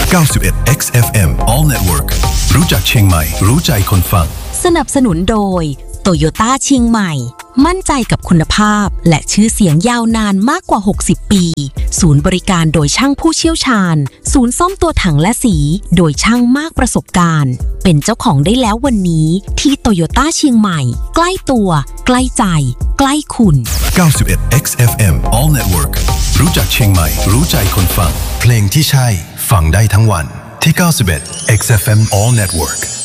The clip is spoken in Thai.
91 XFM All Network รู้จักเชียงใหม่รู้ใจคนฟังสนับสนุนโดยโตโยต้าเชียงใหม่มั่นใจกับคุณภาพและชื่อเสียงยาวนานมากกว่า60ปีศูนย์บริการโดยช่างผู้เชี่ยวชาญศูนย์ซ่อมตัวถังและสีโดยช่างมากประสบการณ์เป็นเจ้าของได้แล้ววันนี้ที่โตโยต้าเชียงใหม่ใกล้ตัวใกล้ใจใกล้คุณ 91 XFM All Network รู้จักเชียงใหม่รู้ใจคนฟังเพลงที่ใช่ฟังได้ทั้งวันที่91 XFM All Network